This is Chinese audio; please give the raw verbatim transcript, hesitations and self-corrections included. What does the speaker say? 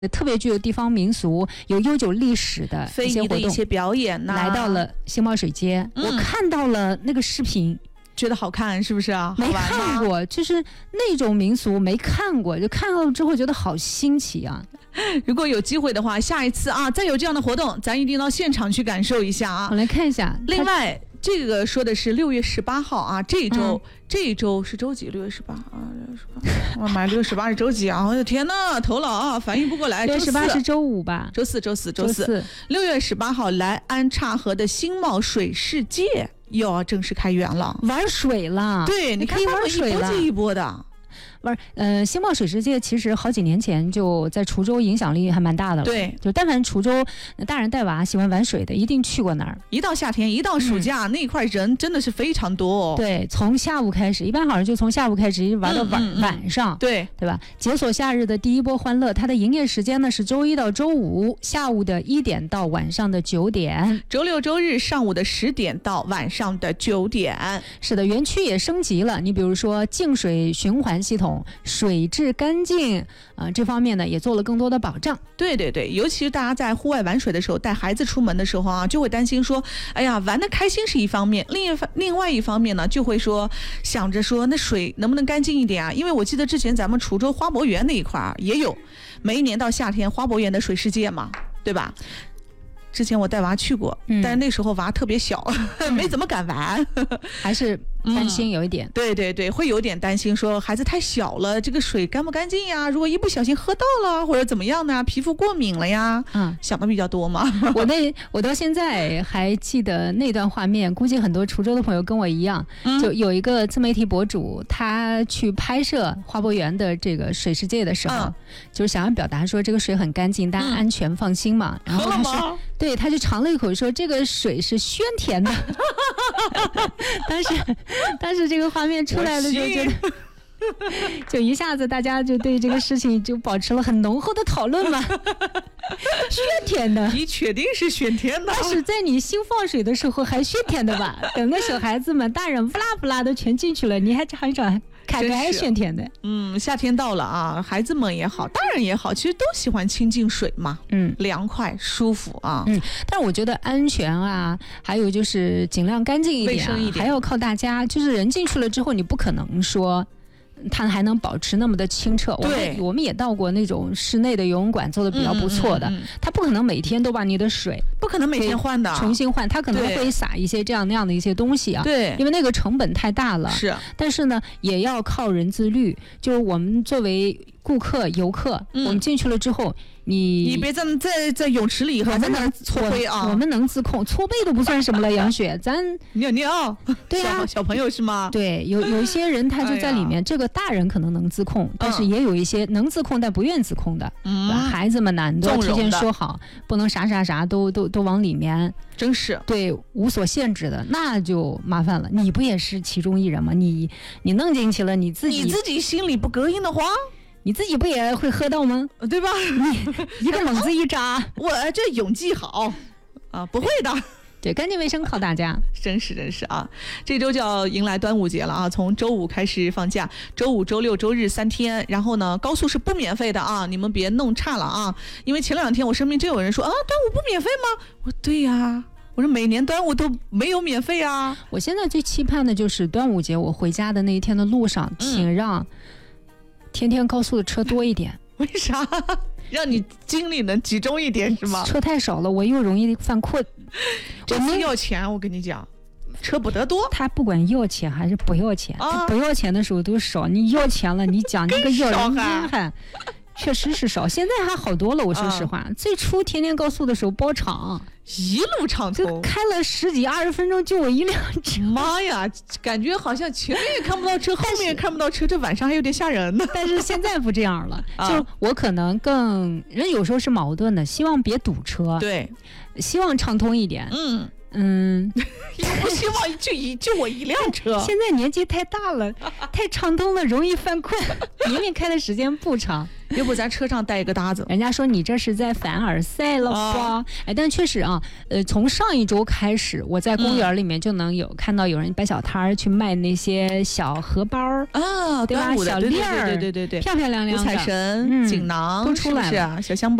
特别具有地方民俗、有悠久历史的非遗的一些表演呐、 啊，来到了新茂水街、嗯，我看到了那个视频。 觉得好看是不是啊？ 没看过，就是那种民俗没看过，就看到之后觉得好新奇啊！ 如果有机会的话，下一次啊，再有这样的活动，咱一定到现场去感受一下啊！ 我来看一下。 另外，这个说的是六月十八号啊，这一周、嗯、这一周是周几？六月十八啊，六月十八，我买六月十八是周几啊？我的天呐，头脑啊，反应不过来。 六月十八是周五吧？ 周四，周四，周四。六月十八号，来安岔河的新茂水世界又要正式开园了， 玩水了。 对，你看他们一波接一波的。 玩呃，新茂水世界其实好几年前就在滁州影响力还蛮大的了。 对， 就但凡滁州大人带娃喜欢玩水的，一定去过那儿。 一到夏天，一到暑假，嗯、那一块人真的是非常多哦。 对，从下午开始，一般好像就从下午开始玩到晚、嗯嗯、晚上。 对， 对吧？解锁夏日的第一波欢乐，它的营业时间呢是周一到周五下午的一点到晚上的九点， 周六周日上午的十点到晚上的九点。 是的，园区也升级了。你比如说净水循环系统。水质干净啊、呃，这方面呢也做了更多的保障。 对对对，尤其是大家在户外玩水的时候，带孩子出门的时候啊，就会担心说，哎呀，玩得开心是一方面，另一另外一方面呢，就会说想着说，那水能不能干净一点啊？因为我记得之前咱们滁州花博园那一块也有，每一年到夏天花博园的水世界嘛，对吧？之前我带娃去过，嗯、但是那时候娃特别小，嗯、没怎么敢玩， 还是担心有一点、嗯。 对对对，会有点担心，说孩子太小了，这个水干不干净呀？如果一不小心喝到了，或者怎么样呢？皮肤过敏了呀？嗯，想的比较多嘛。 我那我到现在还记得那段画面，估计很多滁州的朋友跟我一样，嗯、就有一个自媒体博主，他去拍摄花博园的这个水世界的时候，嗯、就是想要表达说这个水很干净，大家安全放心嘛。嗯、然后他说。对，他就尝了一口，说这个水是鲜甜的。但是，但是这个画面出来的时候，觉得就一下子大家就对这个事情就保持了很浓厚的讨论嘛。鲜甜的， 你确定是鲜甜的？ 但是在你新放水的时候还鲜甜的吧？等那小孩子们、大人不拉不拉的全进去了，你还尝一尝。看着还鲜甜的。 嗯，夏天到了啊，孩子们也好，大人也好，其实都喜欢亲近水嘛，嗯，凉快舒服啊。 嗯，但是我觉得安全啊，还有就是尽量干净一点、啊， 卫生一点， 还要靠大家。就是人进去了之后，你不可能说。它还能保持那么的清澈。 对， 我们我们也到过那种室内的游泳馆，做的比较不错的。嗯嗯嗯、它不可能每天都把你的水， 不可能每天换的， 重新换。它可能会撒一些这样那样的一些东西啊。 对， 因为那个成本太大了。 是， 但是呢，也要靠人自律。就是我们作为顾客、游客，嗯、我们进去了之后。你你别在在在泳池里哈，在那搓背啊！ 我们能自控，搓背都不算什么了。杨雪，咱尿尿， 对啊， 小朋友是吗？ 对，有有一些人他就在里面，哎、这个大人可能能自控，嗯、但是也有一些能自控但不愿自控的，嗯、孩子们呢，你都要提前说好，不能啥啥啥都都都往里面， 真是对无所限制的，那就麻烦了。你不也是其中一人吗？你你弄进去了，你自己你自己心里不膈应的慌。 你自己不也会喝到吗？ 对吧？ 你一个猛子一扎， 我这泳技好啊，不会的。 对，干净卫生靠大家， 真是真是啊！这周就要迎来端午节了啊，从周五开始放假，周五、周六、周日三天。然后呢，高速是不免费的啊，你们别弄差了啊！因为前两天我身边真有人说啊，端午不免费吗？我说对呀、啊。我说每年端午都没有免费啊！ 我现在最期盼的就是端午节，我回家的那一天的路上，请让。天天高速的车多一点， 为啥？让你精力能集中一点是吗？ 车太少了，我又容易犯困。 这次要钱，我跟你讲，车不得多。 他不管要钱还是不要钱，啊、不要钱的时候都少，你要钱了，你讲这个要人家还。确实是少，现在还好多了。我说实话，嗯、最初天天高速的时候包场， 一路畅通， 就开了十几二十分钟就我一辆车。 妈呀，感觉好像前面也看不到车，后面也看不到车，这晚上还有点吓人呢。 但是现在不这样了，啊、就我可能更人有时候是矛盾的，希望别堵车， 对， 希望畅通一点， 嗯。 嗯， 也不希望就一就我一辆车。 现在年纪太大了，太畅通了，容易犯困。明明开的时间不长， 要不咱车上带一个搭子？ 人家说你这是在凡尔赛了吧？哦、哎，但确实啊，呃，从上一周开始，我在公园里面就能有、嗯、看到有人摆小摊儿去卖那些小荷包啊， 对吧？小链儿， 对对对对对， 漂漂亮亮的， 五彩绳、嗯、锦囊都出来了， 是不是啊？小香包。